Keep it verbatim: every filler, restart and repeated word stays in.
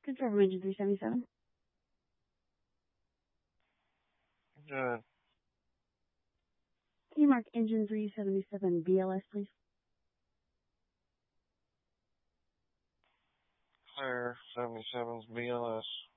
Confirm engine three seventy-seven. Good. Can you mark engine three seventy-seven B L S, please? Clear seventy-seven's B L S.